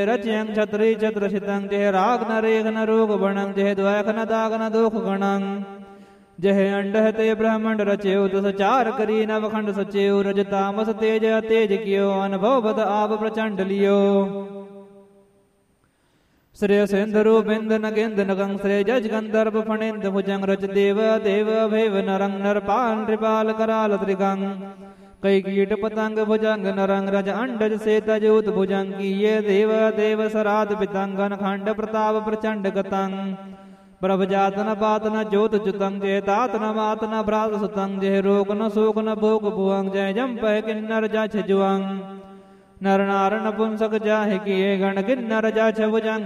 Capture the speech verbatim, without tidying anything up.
रच्यं छत्री छत्रशितं जह राग न रेख न रोग बणं जह द्वैख न दाग न दोख गणं जह अंडह ते ब्रह्मंड रच्यो तस चार करी नवखंड सच्यो रज तामस तेज तेज कियो अनुभव बद आप प्रचंड लियो श्रेय सिंधु बिंद नगिंद नगं श्रेय जज गंधर्व फणिंद भुजंग रच देव देव भैव नरंग नरपाल नृपाल कराल त्रिगंग कई कीट पतंग भुजंग नरंग रज अंडज से तजूत भुजंग ये देव देव सराद पितंगन खंड प्रताप प्रचंड गतंग प्रभ जात न पात न ज्योत जुतंग जय तात न मात न भ्रात सुतंग जय रोग न शोक न भोग भुवंग जय जम पह किन्नर जा छुअंग नर नार नपुंसक जाहि किए गण किन्नर जा छुजंग